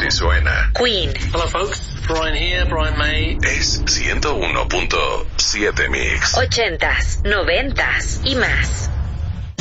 Así suena. Queen. Hello folks, Brian here, Brian May. Es 101.7 Mix. 80s, 90s y más.